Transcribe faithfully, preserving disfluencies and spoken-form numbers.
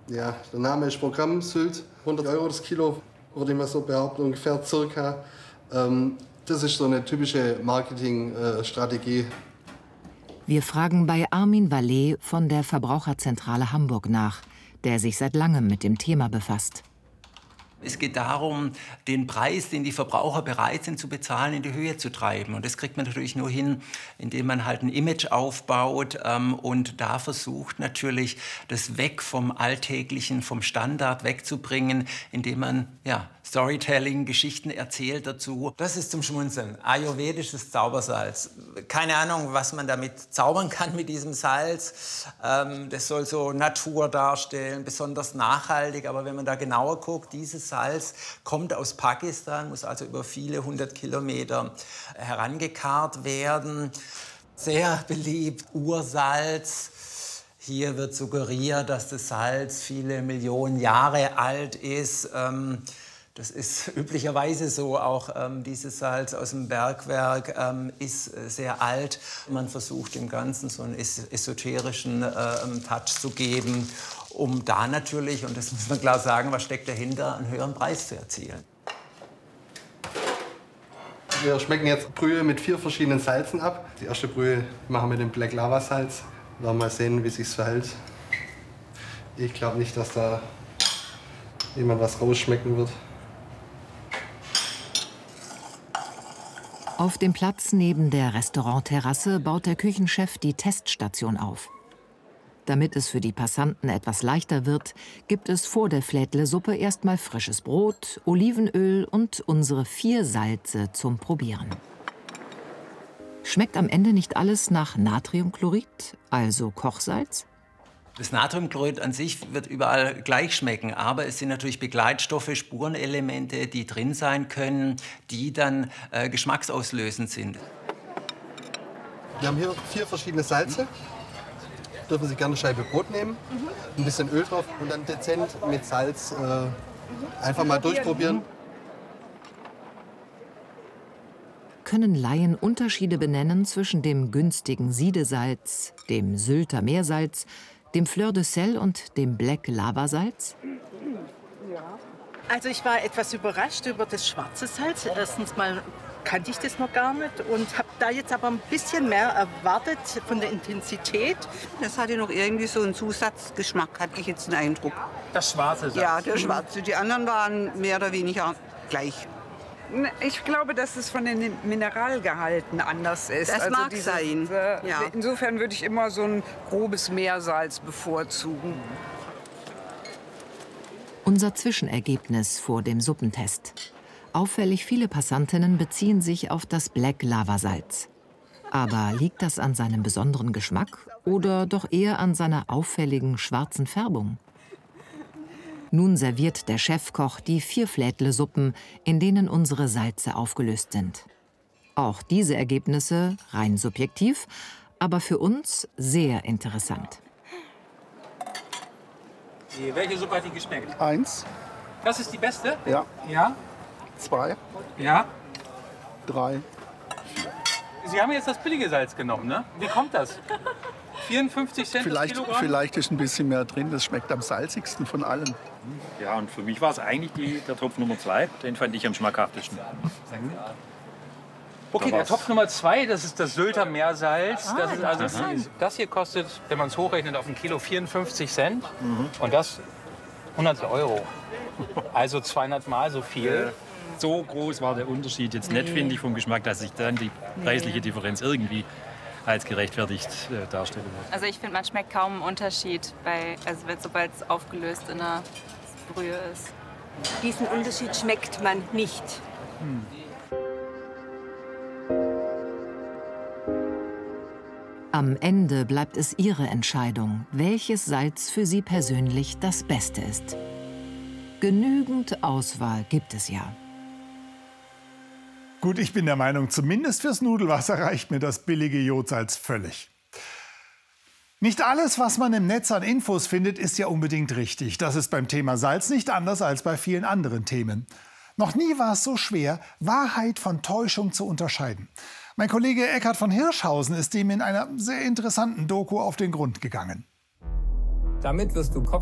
Ja, der Name ist Programm Sylt. hundert Euro das Kilo, würde ich mal so behaupten, ungefähr circa. Ähm, das ist so eine typische Marketingstrategie. Wir fragen bei Armin Vallet von der Verbraucherzentrale Hamburg nach, der sich seit langem mit dem Thema befasst. Es geht darum, den Preis, den die Verbraucher bereit sind zu bezahlen, in die Höhe zu treiben. Und das kriegt man natürlich nur hin, indem man halt ein Image aufbaut ähm, und da versucht natürlich, das weg vom Alltäglichen, vom Standard wegzubringen, indem man ja, Storytelling, Geschichten erzählt dazu. Das ist zum Schmunzeln. Ayurvedisches Zaubersalz. Keine Ahnung, was man damit zaubern kann mit diesem Salz. Ähm, das soll so Natur darstellen, besonders nachhaltig. Aber wenn man da genauer guckt, dieses Salz kommt aus Pakistan, muss also über viele hundert Kilometer herangekarrt werden. Sehr beliebt, Ursalz. Hier wird suggeriert, dass das Salz viele Millionen Jahre alt ist. Ähm, Das ist üblicherweise so. Auch ähm, dieses Salz aus dem Bergwerk ähm, ist äh, sehr alt. Man versucht dem Ganzen so einen es esoterischen äh, Touch zu geben, um da natürlich, und das muss man klar sagen, was steckt dahinter, einen höheren Preis zu erzielen. Wir schmecken jetzt Brühe mit vier verschiedenen Salzen ab. Die erste Brühe machen wir mit dem Black Lava Salz. Wir werden mal sehen, wie es sich verhält. Ich glaube nicht, dass da jemand was rausschmecken wird. Auf dem Platz neben der Restaurantterrasse baut der Küchenchef die Teststation auf. Damit es für die Passanten etwas leichter wird, gibt es vor der Flädle-Suppe erstmal frisches Brot, Olivenöl und unsere vier Salze zum Probieren. Schmeckt am Ende nicht alles nach Natriumchlorid, also Kochsalz? Das Natriumchlorid an sich wird überall gleich schmecken, aber es sind natürlich Begleitstoffe, Spurenelemente, die drin sein können, die dann äh, geschmacksauslösend sind. Wir haben hier vier verschiedene Salze. Dürfen Sie gerne eine Scheibe Brot nehmen, ein bisschen Öl drauf und dann dezent mit Salz äh, einfach mal durchprobieren. Können Laien Unterschiede benennen zwischen dem günstigen Siedesalz, dem Sylter Meersalz, dem Fleur de Sel und dem Black Lava Salz? Also ich war etwas überrascht über das schwarze Salz. Erstens mal kannte ich das noch gar nicht und habe da jetzt aber ein bisschen mehr erwartet von der Intensität. Das hatte noch irgendwie so einen Zusatzgeschmack, hatte ich jetzt den Eindruck. Das schwarze Salz? Ja, der schwarze. Die anderen waren mehr oder weniger gleich. Ich glaube, dass es von den Mineralgehalten anders ist. Das also mag dieses, sein. Äh, ja. Insofern würde ich immer so ein grobes Meersalz bevorzugen. Unser Zwischenergebnis vor dem Suppentest. Auffällig viele Passantinnen beziehen sich auf das Black Lava Salz. Aber liegt das an seinem besonderen Geschmack oder doch eher an seiner auffälligen schwarzen Färbung? Nun serviert der Chefkoch die vier Flädle-Suppen, in denen unsere Salze aufgelöst sind. Auch diese Ergebnisse rein subjektiv, aber für uns sehr interessant. Welche Suppe hat die geschmeckt? Eins. Das ist die beste? Ja. Ja? Zwei. Ja? Drei. Sie haben jetzt das billige Salz genommen, ne? Wie kommt das? vierundfünfzig Cent Vielleicht, das Kilogramm? vielleicht ist ein bisschen mehr drin. Das schmeckt am salzigsten von allen. Ja, und für mich war es eigentlich die, der Topf Nummer zwei. Den fand ich am schmackhaftesten. Okay, der Topf Nummer zwei, das ist das Sylter Meersalz. Ah, das, ist also, interessant. das hier kostet, wenn man es hochrechnet, auf ein Kilo vierundfünfzig Cent. Mhm. Und das hundert Euro. Also zweihundert Mal so viel. So groß war der Unterschied jetzt nicht, finde ich, vom Geschmack, dass sich dann die preisliche Differenz irgendwie als gerechtfertigt äh, darstellen würde. Also ich finde, man schmeckt kaum einen Unterschied, bei, also sobald es aufgelöst in der Brühe ist. Diesen Unterschied schmeckt man nicht. Hm. Am Ende bleibt es Ihre Entscheidung, welches Salz für Sie persönlich das Beste ist. Genügend Auswahl gibt es ja. Gut, ich bin der Meinung, zumindest fürs Nudelwasser reicht mir das billige Jodsalz völlig. Nicht alles, was man im Netz an Infos findet, ist ja unbedingt richtig. Das ist beim Thema Salz nicht anders als bei vielen anderen Themen. Noch nie war es so schwer, Wahrheit von Täuschung zu unterscheiden. Mein Kollege Eckhard von Hirschhausen ist dem in einer sehr interessanten Doku auf den Grund gegangen. Damit wirst du Kopf